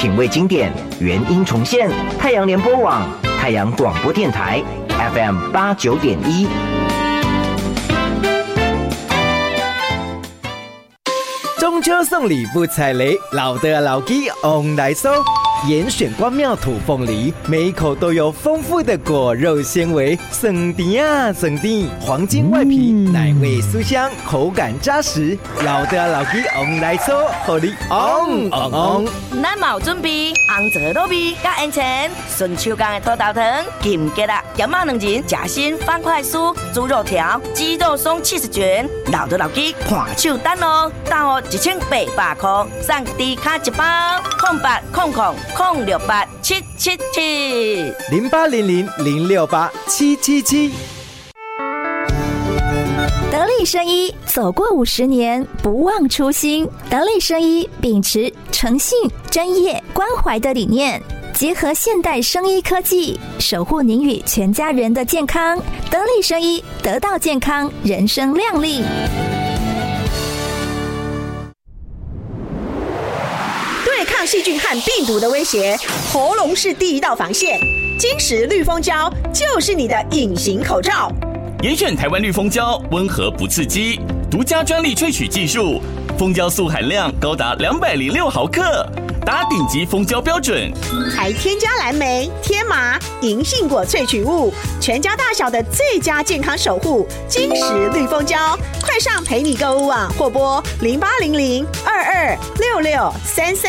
品味经典，原音重现。太阳联播网、太阳广播电台 FM89.1。 中秋送礼不踩雷，老的老鸡 on 来收。严选关庙土凤梨，每一口都有丰富的果肉纤维，省甜啊省甜，黄金外皮，奶味酥香，口感扎实。老的老鸡 on 来收，互你 on。 咱嘛有准备红枣糯米甲烟肠，顺手工的土豆糖、金桔啊，咸肉两仁，夹心方块酥、猪肉条、鸡肉松70卷，老的老鸡看手单哦，大号1800块，送低卡一包，0800068777 0800068777。 得力生医走过50年，不忘初心。得力生医秉持诚信、专业、关怀的理念，结合现代生医科技，守护您与全家人的健康。得力生医，得到健康，人生亮丽。 对抗细菌和病毒的威胁，喉咙是第一道防线。金石绿蜂胶就是你的隐形口罩。 严选台湾绿蜂胶，温和不刺激，独家专利萃取技术，蜂胶素含量高达206毫克，达顶级蜂胶标准， 还添加蓝莓、天麻、银杏果萃取物，全家大小的最佳健康守护。金石绿蜂胶，快上陪你购物网或拨0800226633。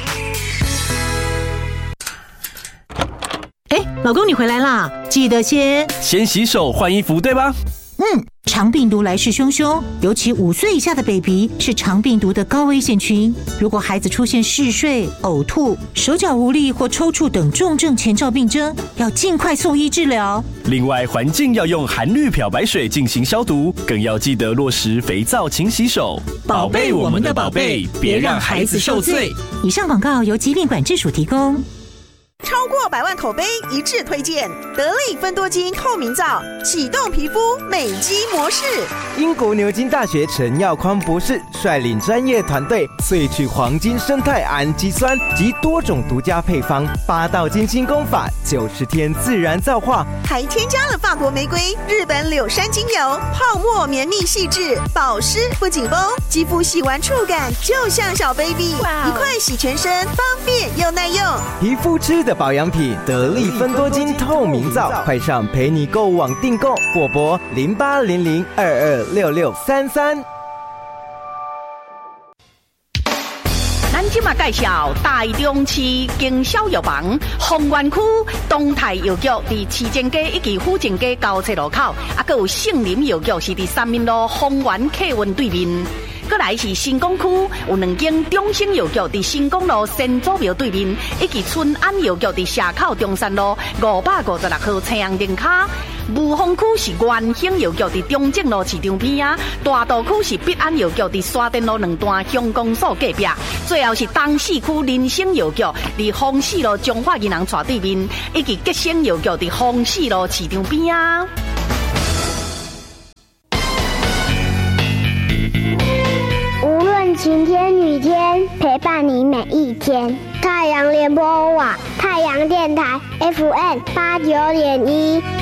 老公你回来啦，记得先洗手换衣服，对吧？ 肠病毒来势汹汹，尤其5岁以下的 baby 是肠病毒的高危险群。如果孩子出现嗜睡、呕吐、手脚无力或抽搐等重症前兆病征，要尽快送医治疗。 另外，环境要用含氯漂白水进行消毒，更要记得落实肥皂勤洗手，宝贝我们的宝贝，别让孩子受罪。 以上广告由疾病管制署提供。 超过100万口碑一致推荐，得力芬多精透明皂，启动皮肤美肌模式。 英国牛津大学陈耀匡博士率领专业团队萃取黄金生态氨基酸及多种独家配方，8道精心工法，90天自然皂化， 还添加了法国玫瑰、日本柳杉精油，泡沫绵密细致，保湿不紧绷，肌肤洗完触感就像小 baby， 一块洗全身，方便又耐用。 皮肤吃的保养品，得力芬多精透明皂，快上陪你购物网订购或拨0800226633。 咱今嘛介绍台中市经销药房丰原区东泰药局，伫市政街以及府政街交叉路口，还有杏林药局是伫3民路丰原客运对面。过来是新港区有2间中兴药局伫新港路先祖庙对面，以及春安药局伫社口中山路556号青阳灯卡。雾峰区是元兴药局伫中正路市场边啊，大道区是必安药局伫沙田路2段乡公所隔壁，最后是东市区林兴药局伫丰市路中华银行厝对面，以及吉兴药局伫丰市路市场边啊。 晴天雨天，陪伴你每一天。太阳联播网，太阳电台 FM89.1。